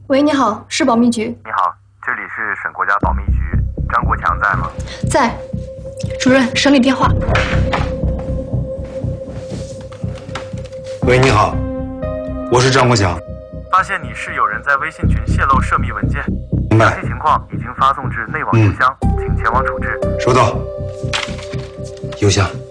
喂，你好，是保密局。 你好，这里是省国家保密局，张国强在吗？ 在。主任，省里电话。 喂，你好，我是张国强。 发现你室友人在微信群泄露涉密文件， 明白。 详细情况已经发送至内网邮箱，请前往处置。 收到。邮箱。